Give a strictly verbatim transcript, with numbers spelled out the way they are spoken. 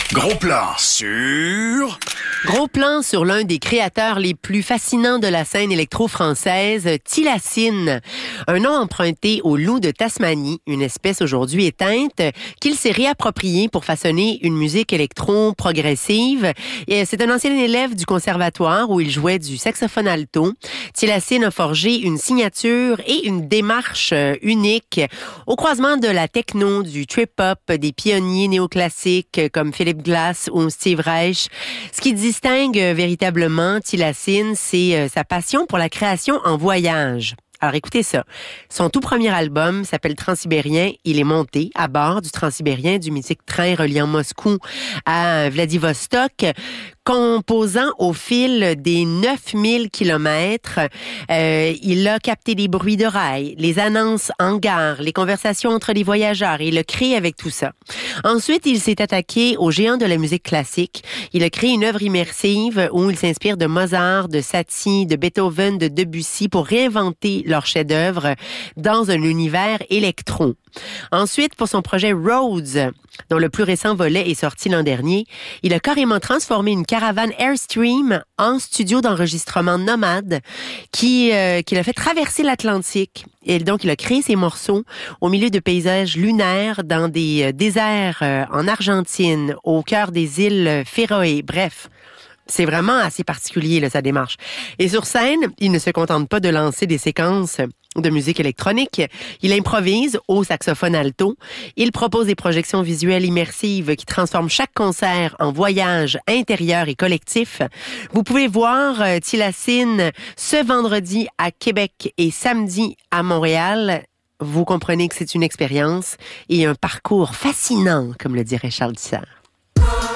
Gros plan sur... Gros plan sur l'un des créateurs les plus fascinants de la scène électro-française, Tillacine. Un nom emprunté au loup de Tasmanie, une espèce aujourd'hui éteinte, qu'il s'est réapproprié pour façonner une musique électro-progressive. Et c'est un ancien élève du conservatoire où il jouait du saxophone alto. Tillacine a forgé une signature et une démarche unique au croisement de la techno, du trip-hop, des pionniers néoclassiques comme Philip Glass ou Steve Reich. Ce qui distingue véritablement Tillacine, c'est sa passion pour la création en voyage. Alors écoutez ça. Son tout premier album s'appelle Transsibérien. Il est monté à bord du Transsibérien, du mythique train reliant Moscou à Vladivostok, composant au fil des neuf mille kilomètres. Euh, il a capté les bruits de rails, les annonces en gare, les conversations entre les voyageurs et il a créé avec tout ça. Ensuite, il s'est attaqué aux géants de la musique classique. Il a créé une œuvre immersive où il s'inspire de Mozart, de Satie, de Beethoven, de Debussy pour réinventer leur chef-d'œuvre dans un univers électro. Ensuite, pour son projet Rhodes, dont le plus récent volet est sorti l'an dernier, il a carrément transformé une caravane Airstream en studio d'enregistrement nomade qui, euh, qui l'a fait traverser l'Atlantique. Et donc, il a créé ses morceaux au milieu de paysages lunaires dans des euh, déserts euh, en Argentine, au cœur des îles Féroé. Bref, c'est vraiment assez particulier, là, sa démarche. Et sur scène, il ne se contente pas de lancer des séquences de musique électronique. Il improvise au saxophone alto. Il propose des projections visuelles immersives qui transforment chaque concert en voyage intérieur et collectif. Vous pouvez voir euh, Tillacine ce vendredi à Québec et samedi à Montréal. Vous comprenez que c'est une expérience et un parcours fascinant, comme le dirait Charles Tissard.